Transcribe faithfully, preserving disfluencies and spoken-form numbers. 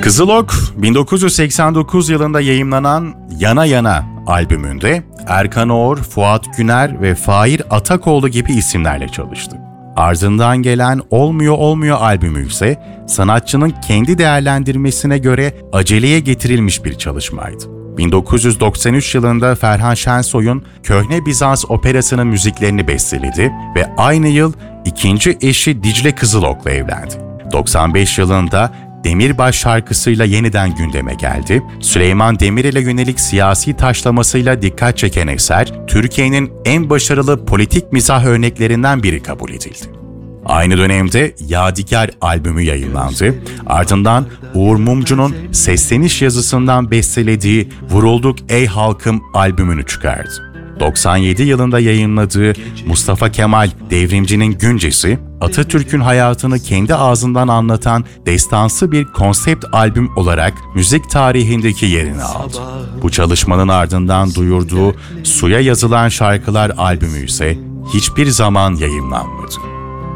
Kızıl Ok, bin dokuz yüz seksen dokuz yılında yayımlanan Yana Yana albümünde Erkan Oğur, Fuat Güner ve Fahir Atakoğlu gibi isimlerle çalıştı. Ardından gelen Olmuyor Olmuyor albümü ise sanatçının kendi değerlendirmesine göre aceleye getirilmiş bir çalışmaydı. bin dokuz yüz doksan üç yılında Ferhan Şensoy'un Köhne Bizans operasının müziklerini besteledi ve aynı yıl ikinci eşi Dicle Kızılok'la evlendi. doksan beş yılında Demirbaş şarkısıyla yeniden gündeme geldi. Süleyman Demirel'e yönelik siyasi taşlamasıyla dikkat çeken eser, Türkiye'nin en başarılı politik mizah örneklerinden biri kabul edildi. Aynı dönemde Yadigar albümü yayınlandı. Ardından Uğur Mumcu'nun sesleniş yazısından bestelediği Vurulduk Ey Halkım albümünü çıkardı. doksan yedi yılında yayınladığı Mustafa Kemal Devrimcinin Güncesi, Atatürk'ün hayatını kendi ağzından anlatan destansı bir konsept albüm olarak müzik tarihindeki yerini aldı. Bu çalışmanın ardından duyurduğu Suya Yazılan Şarkılar albümü ise hiçbir zaman yayınlanmadı.